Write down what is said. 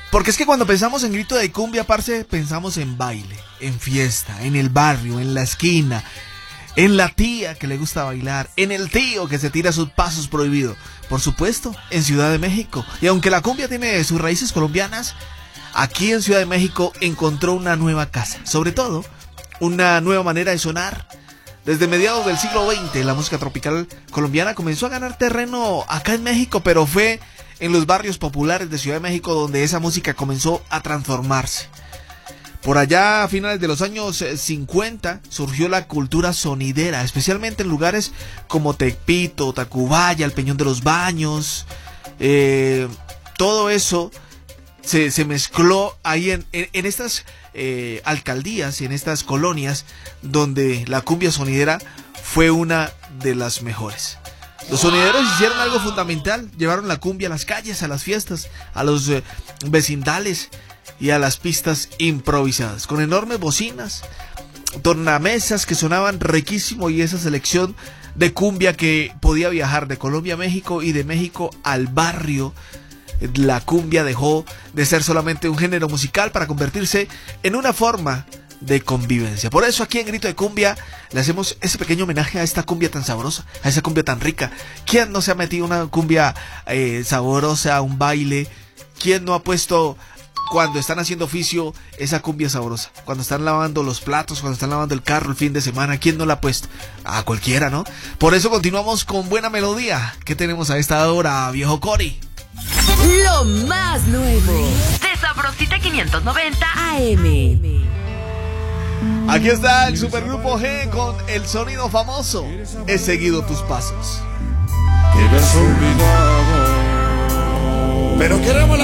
Porque es que cuando pensamos en grito de cumbia, parce, pensamos en baile, en fiesta, en el barrio, en la esquina, en la tía que le gusta bailar, en el tío que se tira sus pasos prohibidos. Por supuesto, en Ciudad de México. Y aunque la cumbia tiene sus raíces colombianas, aquí en Ciudad de México encontró una nueva casa. Sobre todo, una nueva manera de sonar. Desde mediados del siglo XX, la música tropical colombiana comenzó a ganar terreno acá en México, pero fue en los barrios populares de Ciudad de México donde esa música comenzó a transformarse. Por allá a finales de los años 50 surgió la cultura sonidera, especialmente en lugares como Tepito, Tacubaya, el Peñón de los Baños. Todo eso se mezcló ahí en estas alcaldías y en estas colonias donde la cumbia sonidera fue una de las mejores. Los sonideros hicieron algo fundamental, llevaron la cumbia a las calles, a las fiestas, a los vecindales y a las pistas improvisadas, con enormes bocinas, tornamesas que sonaban riquísimo y esa selección de cumbia que podía viajar de Colombia a México y de México al barrio. La cumbia dejó de ser solamente un género musical para convertirse en una forma de convivencia. Por eso aquí en Grito de Cumbia le hacemos ese pequeño homenaje a esta cumbia tan sabrosa, a esa cumbia tan rica. ¿Quién no se ha metido una cumbia sabrosa, un baile? ¿Quién no ha puesto, cuando están haciendo oficio, esa cumbia sabrosa? Cuando están lavando los platos, cuando están lavando el carro el fin de semana, ¿quién no la ha puesto? A cualquiera, ¿no? Por eso continuamos con buena melodía. ¿Qué tenemos a esta hora, viejo Cori? Lo más nuevo de Sabrosita 590 AM. Aquí está el supergrupo G con el sonido famoso. He seguido tus pasos. Que me has olvidado, pero queremos